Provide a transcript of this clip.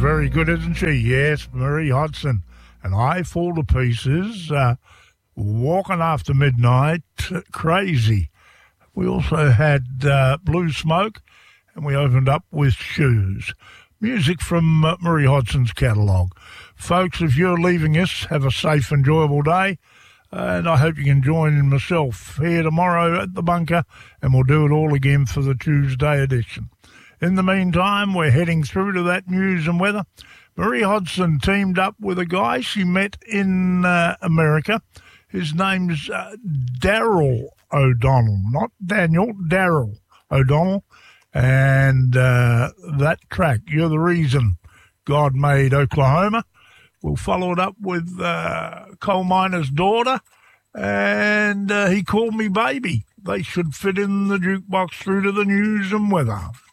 very good, isn't she? Yes, Marie Hodson. And I Fall to Pieces, Walking After Midnight, Crazy. We also had Blue Smoke, and we opened up with Shoes. Music from Marie Hodson's catalogue. Folks, if you're leaving us, have a safe, enjoyable day. And I hope you can join myself here tomorrow at the bunker, and we'll do it all again for the Tuesday edition. In the meantime, we're heading through to that news and weather. Marie Hodson teamed up with a guy she met in America. His name's Daryl O'Donnell, not Daniel, Daryl O'Donnell. And that track, You're the Reason God Made Oklahoma. We'll follow it up with Coal Miner's Daughter, and He Called Me Baby. They should fit in the jukebox through to the news and weather.